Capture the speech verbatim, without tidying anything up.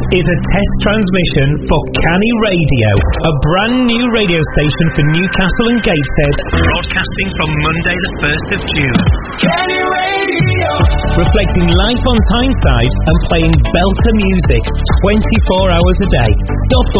is a test transmission for Canny Radio, a brand new radio station for Newcastle and Gateshead, broadcasting from Monday the first of June. Canny Radio! Reflecting life on Tyneside and playing belter music twenty-four hours a day. Dot